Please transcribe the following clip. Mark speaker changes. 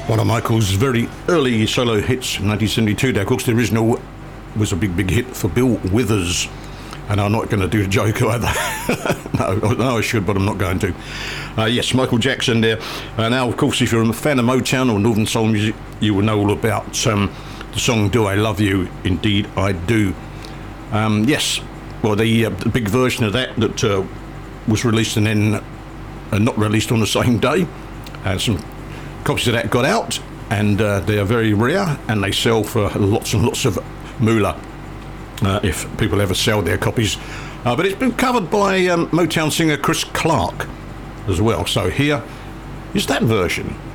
Speaker 1: One of Michael's very early solo hits, 1972. Now, of course, the original was a big hit for Bill Withers. And I'm not going to do the joke either. no, I should, but I'm not going to. Yes, Michael Jackson there. Now, of course, if you're a fan of Motown or Northern Soul music, you will know all about the song Do I Love You? Indeed, I Do. Yes, well, the big version of that was released and then not released on the same day. Some copies of that got out, and they are very rare, and they sell for lots and lots of moolah. If people ever sell their copies. But it's been covered by Motown singer Chris Clark as well. So here is that version.